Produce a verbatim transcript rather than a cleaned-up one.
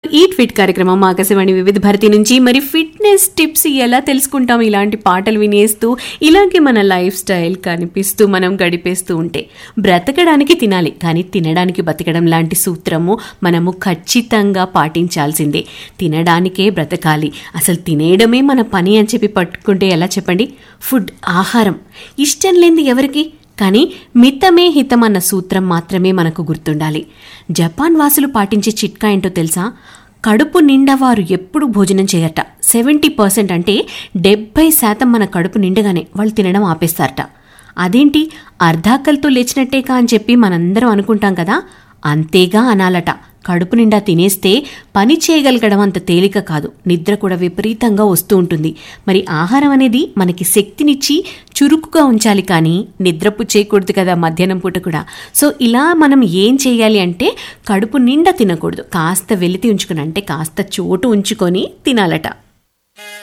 Eat fit కార్యక్రమం ఆకాశవాణి వివిధ భారతి నుంచి. మరి ఫిట్నెస్ టిప్స్ ఎలా తెలుసుకుంటాం ఇలాంటి పాటలు వినేస్తూ, ఇలాగే మన లైఫ్ స్టైల్ కనిపిస్తూ మనం గడిపేస్తూ ఉంటే. బ్రతకడానికి తినాలి, కానీ తినడానికి బతకడం లాంటి సూత్రము మనము ఖచ్చితంగా పాటించాల్సిందే. తినడానికే బ్రతకాలి, అసలు తినేయడమే మన పని అని చెప్పి పట్టుకుంటే ఎలా చెప్పండి? ఫుడ్, ఆహారం ఇష్టం లేనిది ఎవరికి? కానీ మితమే హితం అన్న సూత్రం మాత్రమే మనకు గుర్తుండాలి. జపాన్ వాసులు పాటించే చిట్కా ఏంటో తెలుసా? కడుపు నిండా వారు ఎప్పుడు భోజనం చేయరట. సెవెంటీ పర్సెంట్ అంటే డెబ్బై శాతం మన కడుపు నిండగానే వాళ్ళు తినడం ఆపేస్తారట. అదేంటి, అర్ధాకలతో లేచినట్టేకా అని చెప్పి మనందరం అనుకుంటాం కదా, అంతేగా అనాలట. కడుపు నిండా తినేస్తే పని చేయగలగడం అంత తేలిక కాదు, నిద్ర కూడా విపరీతంగా వస్తూ ఉంటుంది. మరి ఆహారం అనేది మనకి శక్తినిచ్చి చురుకుగా ఉంచాలి, కానీ నిద్రపు చేయకూడదు కదా మధ్యాహ్నం పూట కూడా. సో ఇలా మనం ఏం చేయాలి అంటే కడుపు నిండా తినకూడదు, కాస్త వెలితి ఉంచుకుని, అంటే కాస్త చోటు ఉంచుకొని తినాలట.